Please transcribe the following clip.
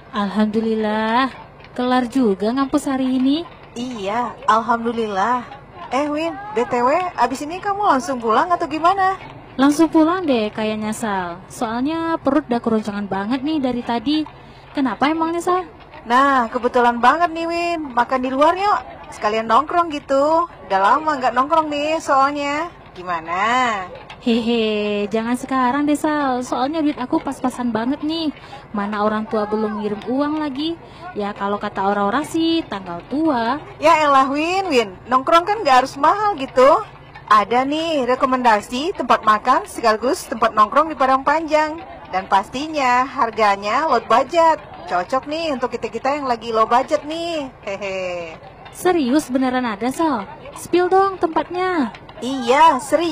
Alhamdulillah, kelar juga ngampus hari ini. Iya, alhamdulillah. Win, BTW, abis ini kamu langsung pulang atau gimana? Langsung pulang deh kayaknya Sal. Soalnya perut udah keroncongan banget nih dari tadi. Kenapa emangnya Sal? Nah, kebetulan banget nih Win, makan di luar yuk. Sekalian nongkrong gitu. Udah lama nggak nongkrong nih soalnya. Gimana? Hehe, jangan sekarang deh Sal. Soalnya duit aku pas-pasan banget nih. Mana orang tua belum ngirim uang lagi. Ya kalau kata orang-orang sih tanggal tua. Ya elah Win, nongkrong kan nggak harus mahal gitu. Ada nih rekomendasi tempat makan sekaligus tempat nongkrong di Padang Panjang. Dan pastinya harganya low budget. Cocok nih untuk kita-kita yang lagi low budget nih. Hehe. Serius beneran ada Sal? Spill dong tempatnya. Iya, serius.